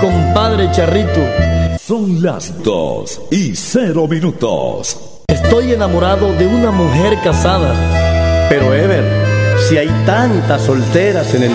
compadre Charrito. Son las 2:00. Estoy enamorado de una mujer casada. Pero Ever, si hay tantas solteras en el